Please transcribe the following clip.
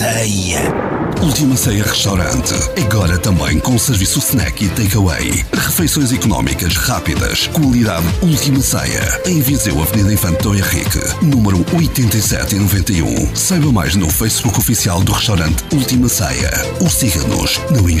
Última Ceia Restaurante, agora também com serviço snack e takeaway. Refeições económicas, rápidas, qualidade Última Ceia. Em Viseu, Avenida Infante Dom Henrique, número 8791. Saiba mais no Facebook oficial do restaurante Última Ceia ou siga-nos no Instagram.